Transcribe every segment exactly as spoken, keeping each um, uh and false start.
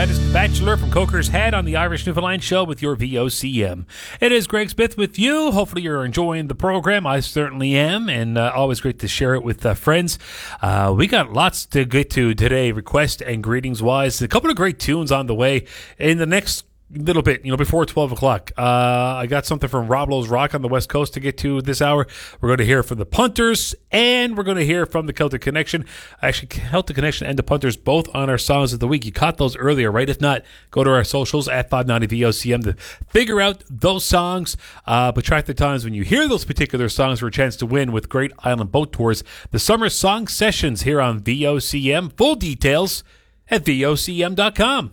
That is The Bachelor from Coker's Head on the Irish Newfoundland Show with your V O C M. It is Greg Smith with you. Hopefully you're enjoying the program. I certainly am, and uh, always great to share it with uh, friends. Uh, we got lots to get to today, request and greetings-wise. A couple of great tunes on the way in the next little bit, you know, before twelve o'clock. Uh, I got something from Rob Lowe's Rock on the West Coast to get to this hour. We're going to hear from the Punters, and we're going to hear from the Celtic Connection. Actually, Celtic Connection and the Punters both on our Songs of the Week. You caught those earlier, right? If not, go to our socials at five ninety V O C M to figure out those songs. Uh, but track the times when you hear those particular songs for a chance to win with Great Island Boat Tours. The Summer Song Sessions here on V O C M. Full details at V O C M dot com.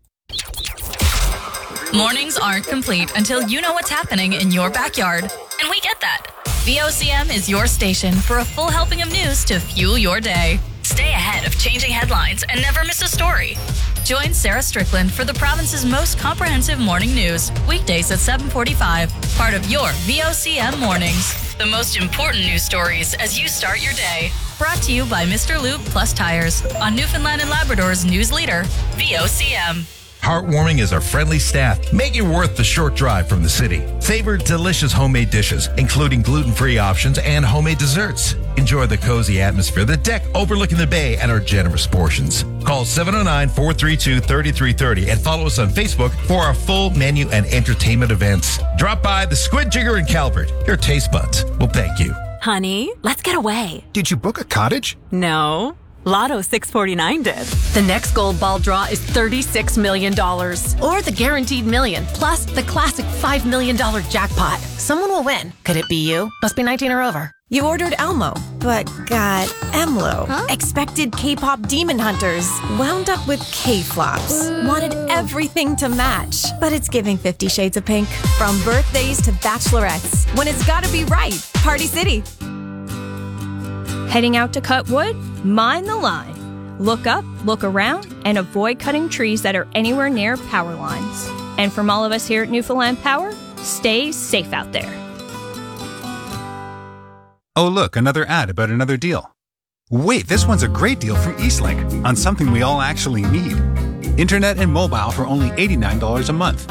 Mornings aren't complete until you know what's happening in your backyard. And we get that. V O C M is your station for a full helping of news to fuel your day. Stay ahead of changing headlines and never miss a story. Join Sarah Strickland for the province's most comprehensive morning news, weekdays at seven forty-five, part of your V O C M Mornings. The most important news stories as you start your day. Brought to you by Mister Lube Plus Tires on Newfoundland and Labrador's news leader, V O C M. Heartwarming is our friendly staff, make it worth the short drive from the city. Savor delicious homemade dishes, including gluten-free options and homemade desserts. Enjoy the cozy atmosphere of the deck overlooking the bay and our generous portions. Call seven oh nine, four three two, three three three oh and follow us on Facebook for our full menu and entertainment events. Drop by the Squid Jigger in Calvert. Your taste buds will thank you. Honey, let's get away. Did you book a cottage? No. Lotto six forty-nine did. The next gold ball draw is thirty-six million dollars. Or the guaranteed million, plus the classic five million dollars jackpot. Someone will win. Could it be you? Must be nineteen or over. You ordered Elmo, but got Emlo. Huh? Expected K-pop demon hunters. Wound up with K-flops. Wanted everything to match. But it's giving Fifty Shades of Pink. From birthdays to bachelorettes. When it's gotta be right. Party City. Heading out to cut wood? Mind the line. Look up, look around, and avoid cutting trees that are anywhere near power lines. And from all of us here at Newfoundland Power, stay safe out there. Oh, look, another ad about another deal. Wait, this one's a great deal from Eastlink on something we all actually need. Internet and mobile for only eighty-nine dollars a month.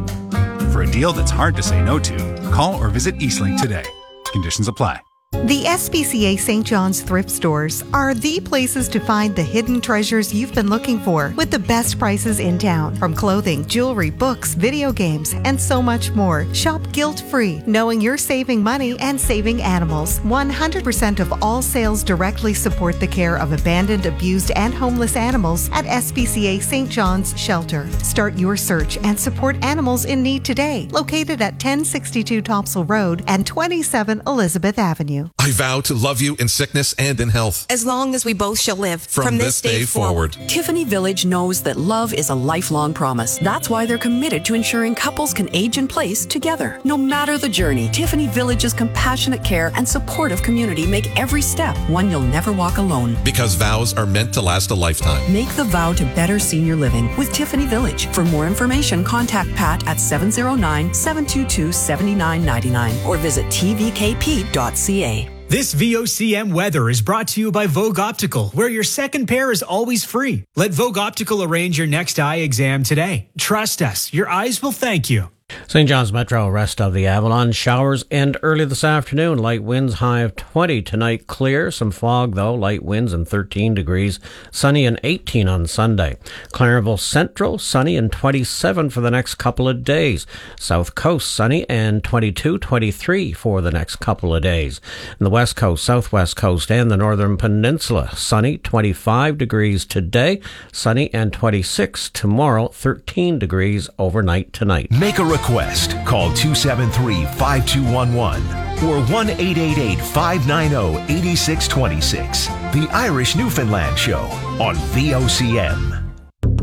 For a deal that's hard to say no to, call or visit Eastlink today. Conditions apply. The S P C A Saint John's thrift stores are the places to find the hidden treasures you've been looking for with the best prices in town. From clothing, jewelry, books, video games, and so much more. Shop guilt-free, knowing you're saving money and saving animals. one hundred percent of all sales directly support the care of abandoned, abused, and homeless animals at S P C A Saint John's Shelter. Start your search and support animals in need today. Located at ten sixty-two Topsail Road and twenty-seven Elizabeth Avenue. I vow to love you in sickness and in health. As long as we both shall live. From, From this, this day, day forward. forward. Tiffany Village knows that love is a lifelong promise. That's why they're committed to ensuring couples can age in place together. No matter the journey, Tiffany Village's compassionate care and supportive community make every step one you'll never walk alone. Because vows are meant to last a lifetime. Make the vow to better senior living with Tiffany Village. For more information, contact Pat at seven oh nine, seven two two, seven nine nine nine or visit t v k p dot c a. This V O C M weather is brought to you by Vogue Optical, where your second pair is always free. Let Vogue Optical arrange your next eye exam today. Trust us, your eyes will thank you. Saint John's Metro, rest of the Avalon. Showers end early this afternoon. Light winds, high of twenty. Tonight, clear. Some fog, though. Light winds and thirteen degrees. Sunny and eighteen on Sunday. Clarenville Central, sunny and twenty-seven for the next couple of days. South Coast, sunny and twenty-two, twenty-three for the next couple of days. In the West Coast, Southwest Coast, and the Northern Peninsula, sunny, twenty-five degrees today. Sunny and twenty-six tomorrow. thirteen degrees overnight tonight. Make a request. Call two seven three, five two one one or one eight eight eight, five nine zero, eight six two six. The Irish Newfoundland Show on V O C M.